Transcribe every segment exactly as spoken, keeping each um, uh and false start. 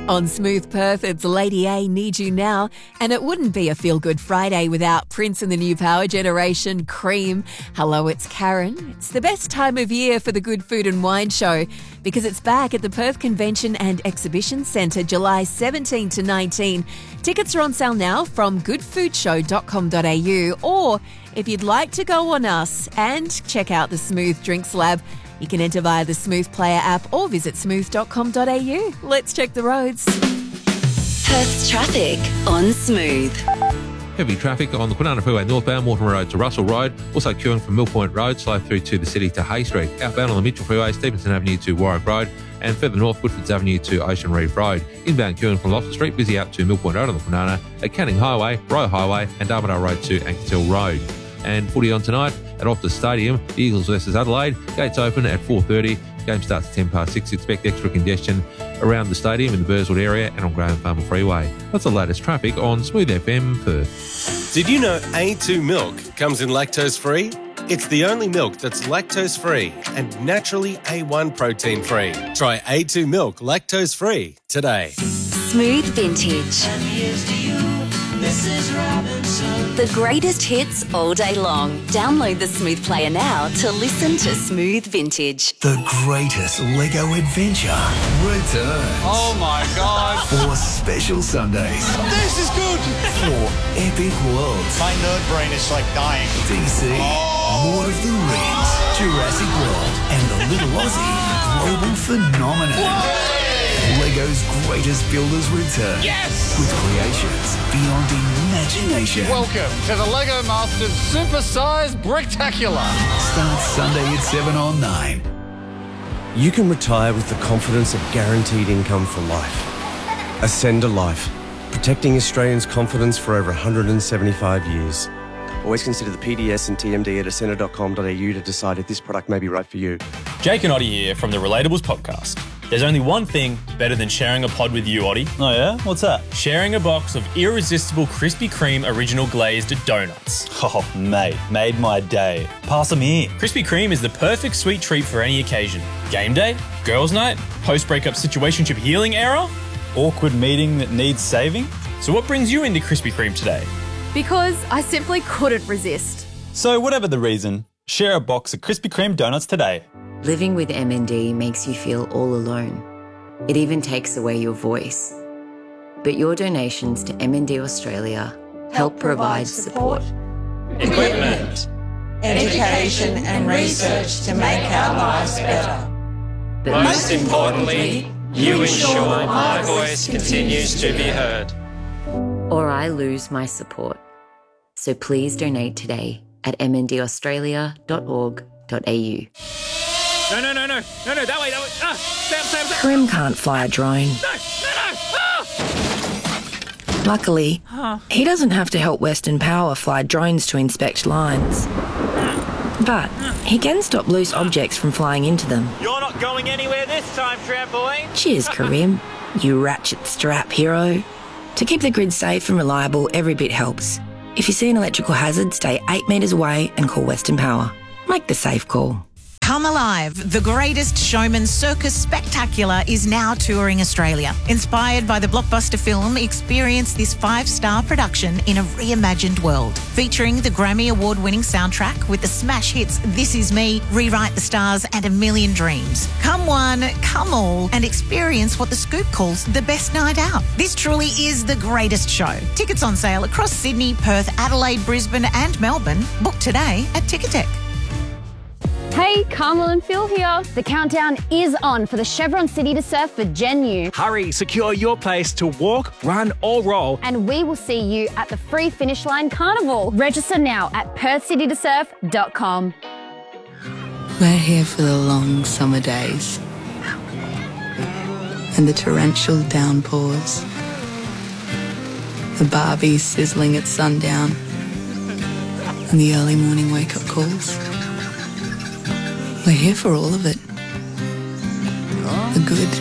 On Smooth Perth, it's Lady A, Need You Now, and it wouldn't be a feel-good Friday without Prince and the new power generation, Cream. Hello, it's Karen. It's the best time of year for the Good Food and Wine Show because it's back at the Perth Convention and Exhibition Centre July seventeenth to nineteenth. Tickets are on sale now from good food show dot com dot a u, or if you'd like to go on us and check out the Smooth Drinks Lab, you can enter via the Smooth Player app or visit smooth dot com dot a u. Let's check the roads. Perth's traffic on Smooth. Heavy traffic on the Kwinana Freeway northbound, Mortimer Road to Russell Road. Also queuing from Mill Point Road, slow through to the city to Hay Street. Outbound on the Mitchell Freeway, Stevenson Avenue to Warwick Road. And further north, Woodfords Avenue to Ocean Reef Road. Inbound queuing from Loftus Street, busy out to Mill Point Road on the Kwinana. At Canning Highway, Roe Highway and Armidale Road to Ankertill Road. And footy on tonight at Optus Stadium, the Eagles versus Adelaide. Gates open at four thirty. Game starts at ten past six. Expect extra congestion around the stadium in the Burswood area and on Graham Farmer Freeway. That's the latest traffic on Smooth F M Perth. Did you know A two milk comes in lactose-free? It's the only milk that's lactose-free and naturally A one protein-free. Try A two milk lactose-free today. Smooth Vintage. And here's to you, Missus Robinson. The greatest hits all day long. Download the Smooth Player now to listen to Smooth Vintage. The greatest Lego adventure returns. Oh my God. For special Sundays. This is good. For epic worlds. My nerd brain is like dying. D C, Oh. Lord of the Rings, Jurassic World, and the Little Aussie global phenomenon. Whoa. Lego's greatest builders return. Yes! With creations beyond imagination. Welcome to the Lego Masters Supersized Bricktacular. Starts Sunday at seven on nine. You can retire with the confidence of guaranteed income for life. Ascend a Life, protecting Australians' confidence for over one hundred seventy-five years. Always consider the P D S and T M D at ascender dot com dot a u to decide if this product may be right for you. Jake and Oddie here from the Relatables podcast. There's only one thing better than sharing a pod with you, Oddie. Oh yeah? What's that? Sharing a box of irresistible Krispy Kreme original glazed donuts. Oh, mate, made my day. Pass them here. Krispy Kreme is the perfect sweet treat for any occasion. Game day, girls' night, post-breakup situationship healing era. Awkward meeting that needs saving. So what brings you into Krispy Kreme today? Because I simply couldn't resist. So whatever the reason, share a box of Krispy Kreme donuts today. Living with M N D makes you feel all alone. It even takes away your voice. But your donations to M N D Australia help, help provide support, equipment, education and research to make our lives better. But most importantly, you ensure my voice continues to be heard. Or I lose my support. So please donate today at m n d australia dot org dot a u. No, no, no, no, no, no, that way, that way. Ah, Sam, Sam, Sam. Krim can't fly a drone. No, no, no. Ah. Luckily, Huh. he doesn't have to help Western Power fly drones to inspect lines. But he can stop loose objects from flying into them. You're not going anywhere this time, trampoline. Cheers, Karim, you ratchet strap hero. To keep the grid safe and reliable, every bit helps. If you see an electrical hazard, stay eight metres away and call Western Power. Make the safe call. Come Alive, the greatest showman circus spectacular is now touring Australia. Inspired by the blockbuster film, experience this five-star production in a reimagined world. Featuring the Grammy Award-winning soundtrack with the smash hits This Is Me, Rewrite the Stars and A Million Dreams. Come one, come all and experience what The Scoop calls the best night out. This truly is the greatest show. Tickets on sale across Sydney, Perth, Adelaide, Brisbane and Melbourne. Book today at Ticketek. Hey, Carmel and Phil here. The countdown is on for the Chevron City to Surf for Gen U. Hurry, secure your place to walk, run or roll. And we will see you at the Free Finish Line Carnival. Register now at perth city to surf dot com. We're here for the long summer days and the torrential downpours, the Barbies sizzling at sundown and the early morning wake-up calls. We're here for all of it. The good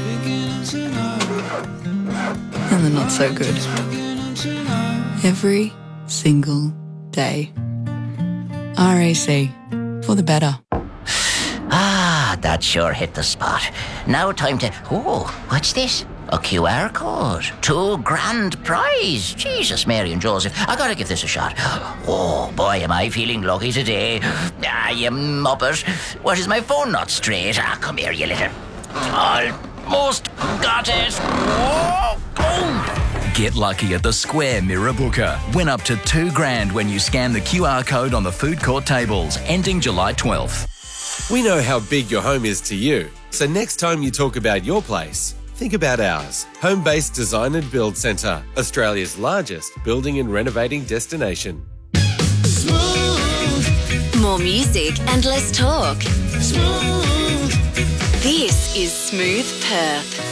and the not so good. Every single day. R A C, for the better. Ah, that sure hit the spot. Now time to... Oh, what's this? A Q R code. Two grand prize. Jesus, Mary and Joseph. I gotta give this a shot. Oh, boy, am I feeling lucky today. Ah, you muppet. What, is my phone not straight? Ah, come here, you little... Almost got it. Oh, boom. Get lucky at the Square Mirror Booker. Win up to two grand when you scan the Q R code on the food court tables, ending July twelfth. We know how big your home is to you, so next time you talk about your place, think about ours. Home-based Design and Build Centre, Australia's largest building and renovating destination. More music and less talk. This is Smooth Perth.